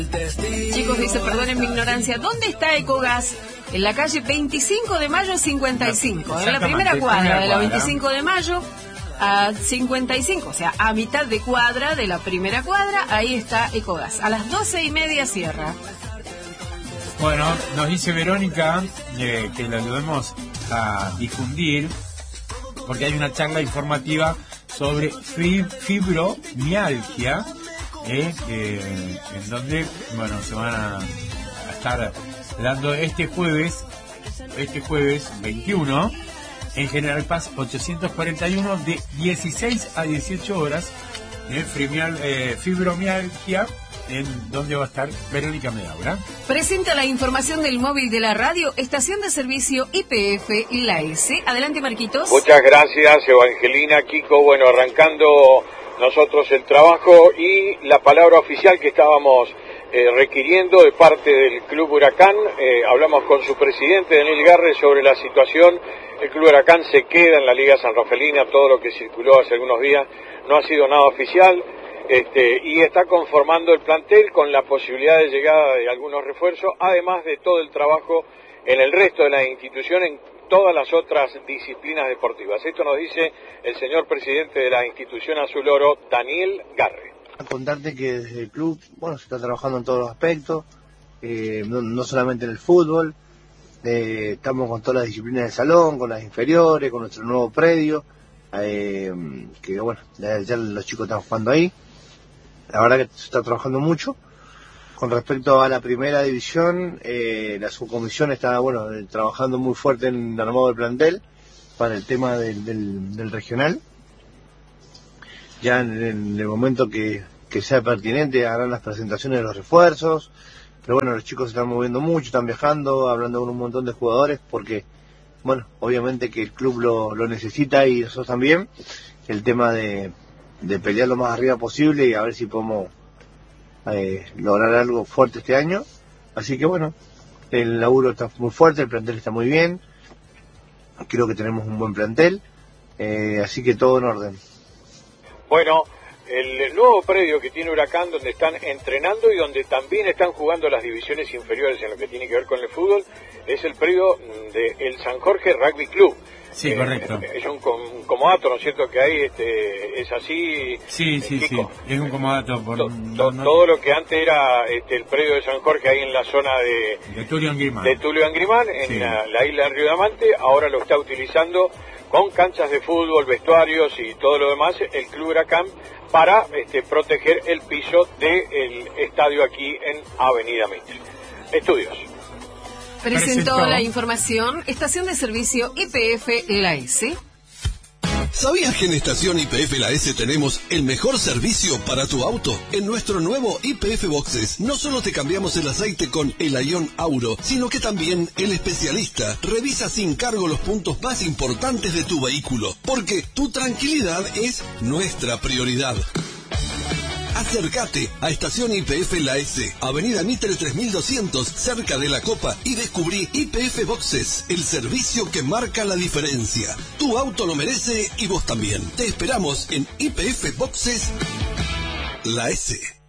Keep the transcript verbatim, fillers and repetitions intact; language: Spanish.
Chicos, dice, perdonen mi ignorancia, ¿dónde está Ecogas? En la calle veinticinco de mayo cincuenta y cinco, en la primera cuadra de la veinticinco de mayo a cincuenta y cinco, o sea, a mitad de cuadra de la primera cuadra, ahí está Ecogas. A las doce y media cierra. Bueno, nos dice Verónica eh, que la ayudemos a difundir, porque hay una charla informativa sobre fibromialgia, eh, eh, en donde, bueno, se van a, a estar dando este jueves, este jueves veintiuno, en General Paz ochocientos cuarenta y uno, de dieciséis a dieciocho horas, eh, fibromial, eh, fibromialgia, en donde va a estar Verónica Medaura. Presenta la información del móvil de la radio, estación de servicio Y P F La S. Adelante, Marquitos. Muchas gracias, Evangelina, Kiko. Bueno, arrancando nosotros el trabajo y la palabra oficial que estábamos eh, requiriendo de parte del Club Huracán. Eh, hablamos con su presidente, Daniel Garre, sobre la situación. El Club Huracán se queda en la Liga San Rafaelina, todo lo que circuló hace algunos días no ha sido nada oficial. Este, y está conformando el plantel con la posibilidad de llegada de algunos refuerzos, además de todo el trabajo en el resto de la institución, en todas las otras disciplinas deportivas. Esto nos dice el señor presidente de la institución Azul Oro, Daniel Garre. A contarte que desde el club, bueno, se está trabajando en todos los aspectos, eh, no, no solamente en el fútbol, eh, estamos con todas las disciplinas del salón, con las inferiores, con nuestro nuevo predio, eh, que bueno, ya, ya los chicos están jugando ahí. La verdad que se está trabajando mucho. Con respecto a la primera división, eh, la subcomisión está bueno trabajando muy fuerte en el armado del plantel para el tema del, del, del regional. Ya en, en el momento que, que sea pertinente harán las presentaciones de los refuerzos. Pero bueno, los chicos se están moviendo mucho, están viajando, hablando con un montón de jugadores porque, bueno, obviamente que el club lo, lo necesita y nosotros también. El tema de... de pelear lo más arriba posible y a ver si podemos eh, lograr algo fuerte este año. Así que bueno, el laburo está muy fuerte, el plantel está muy bien, creo que tenemos un buen plantel, eh, así que todo en orden. Bueno, el nuevo predio que tiene Huracán, donde están entrenando y donde también están jugando las divisiones inferiores en lo que tiene que ver con el fútbol, es el predio de el San Jorge Rugby Club. Sí, eh, correcto. Es un, com, un comodato, ¿no es cierto? Que hay, este, es así. Sí, sí, Kiko. sí, es un comodato. Por, to, no, to, no, todo lo que antes era este, el predio de San Jorge, ahí en la zona de, de Tulio Angrimán, de Tulio Angrimán, en sí. la, la isla de Río Diamante, ahora lo está utilizando con canchas de fútbol, vestuarios y todo lo demás, el Club Huracán, para este, proteger el piso del estadio aquí en Avenida Mitre. Estudios. Presentó, Presentó la información, estación de servicio Y P F La S. ¿Sabías que en Estación Y P F La S tenemos el mejor servicio para tu auto? En nuestro nuevo Y P F Boxes no solo te cambiamos el aceite con el Ion Auro, sino que también el especialista revisa sin cargo los puntos más importantes de tu vehículo, porque tu tranquilidad es nuestra prioridad. Acércate a Estación Y P F La S, Avenida Mitre tres mil doscientos, cerca de La Copa, y descubrí Y P F Boxes, el servicio que marca la diferencia. Tu auto lo merece y vos también. Te esperamos en Y P F Boxes La S.